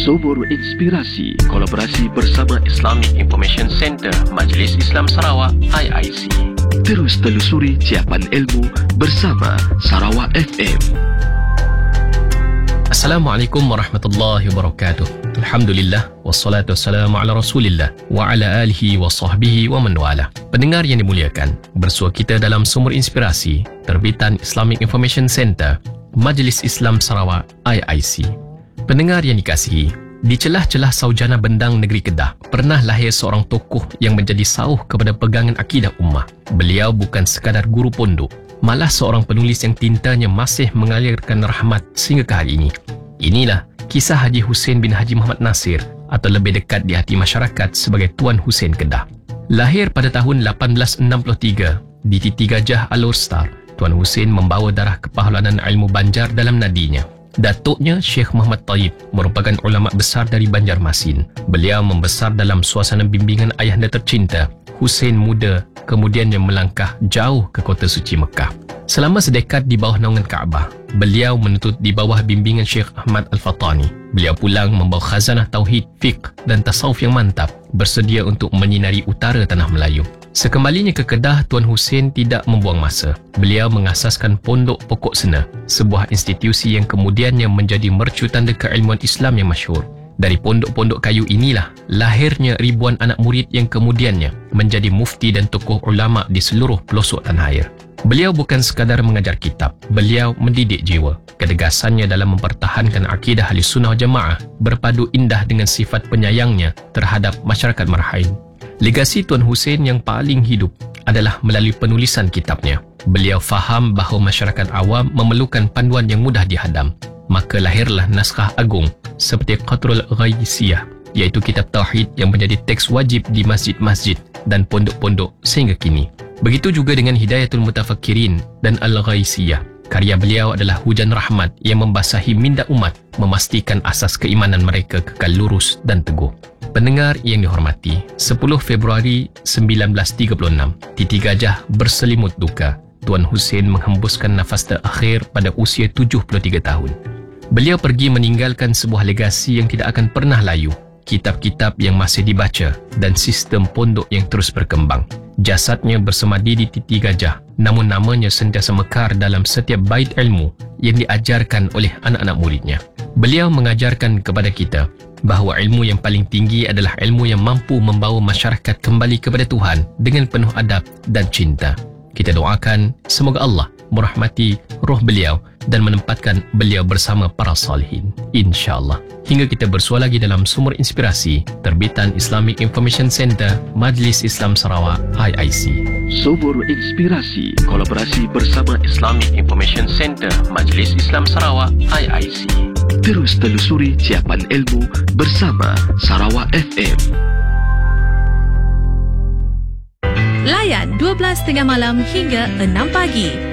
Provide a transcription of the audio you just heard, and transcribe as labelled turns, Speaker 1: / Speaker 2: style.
Speaker 1: Sumur Inspirasi, kolaborasi bersama Islamic Information Center Majlis Islam Sarawak IIC. Terus telusuri ciapan ilmu bersama Sarawak FM.
Speaker 2: Assalamualaikum warahmatullahi wabarakatuh. Alhamdulillah, wassalatu wassalamu ala rasulillah wa ala alihi wa sahbihi wa man wala. Pendengar yang dimuliakan, bersua kita dalam Sumur Inspirasi terbitan Islamic Information Center Majlis Islam Sarawak IIC. Pendengar yang dikasihi, di celah-celah Saujana Bendang Negeri Kedah pernah lahir seorang tokoh yang menjadi sauh kepada pegangan akidah ummah. Beliau bukan sekadar guru pondok, malah seorang penulis yang tintanya masih mengalirkan rahmat sehingga ke hari ini. Inilah kisah Haji Hussein bin Haji Muhammad Nasir, atau lebih dekat di hati masyarakat sebagai Tuan Hussein Kedah. Lahir pada tahun 1863 di Titi Gajah Alor Star, Tuan Hussein membawa darah kepahlawanan ilmu Banjar dalam nadinya. Datuknya Syekh Muhammad Taib merupakan ulama besar dari Banjarmasin. Beliau membesar dalam suasana bimbingan ayahanda tercinta, Hussein muda, kemudiannya melangkah jauh ke kota suci Mekah. Selama sedekad di bawah naungan Kaabah, beliau menuntut di bawah bimbingan Syekh Ahmad Al-Fatani. Beliau pulang membawa khazanah tauhid, fiqh dan tasawuf yang mantap, bersedia untuk menyinari utara tanah Melayu. Sekembalinya ke Kedah, Tuan Hussein tidak membuang masa. Beliau mengasaskan Pondok Pokok Sena, sebuah institusi yang kemudiannya menjadi mercu tanda keilmuan Islam yang masyhur. Dari pondok-pondok kayu inilah lahirnya ribuan anak murid yang kemudiannya menjadi mufti dan tokoh ulama di seluruh pelosok tanah air. Beliau bukan sekadar mengajar kitab, beliau mendidik jiwa. Ketegasannya dalam mempertahankan akidah Ahlussunnah wal Jamaah berpadu indah dengan sifat penyayangnya terhadap masyarakat Marhain. Legasi Tuan Hussein yang paling hidup adalah melalui penulisan kitabnya. Beliau faham bahawa masyarakat awam memerlukan panduan yang mudah dihadam. Maka lahirlah naskah agung seperti Qatrul Ghaisiyah, iaitu kitab tauhid yang menjadi teks wajib di masjid-masjid dan pondok-pondok sehingga kini. Begitu juga dengan Hidayatul Mutafakkirin dan Al-Ghaisiyah. Karya beliau adalah hujan rahmat yang membasahi minda umat, memastikan asas keimanan mereka kekal lurus dan teguh. Pendengar yang dihormati, 10 Februari 1936, Titi Gajah berselimut duka. Tuan Hussein menghembuskan nafas terakhir pada usia 73 tahun. Beliau pergi meninggalkan sebuah legasi yang tidak akan pernah layu, kitab-kitab yang masih dibaca dan sistem pondok yang terus berkembang. Jasadnya bersemadi di Titi Gajah, namun namanya sentiasa mekar dalam setiap bait ilmu yang diajarkan oleh anak-anak muridnya. Beliau mengajarkan kepada kita bahawa ilmu yang paling tinggi adalah ilmu yang mampu membawa masyarakat kembali kepada Tuhan dengan penuh adab dan cinta. Kita doakan semoga Allah merahmati roh beliau dan menempatkan beliau bersama para salihin, insya-Allah. Hingga kita bersua lagi dalam Sumur Inspirasi terbitan Islamic Information Center Majlis Islam Sarawak IIC.
Speaker 1: Sumur Inspirasi, kolaborasi bersama Islamic Information Center Majlis Islam Sarawak IIC. Terus telusuri ciapan ilmu bersama Sarawak FM.
Speaker 3: Layan 12.30 malam hingga 6 pagi.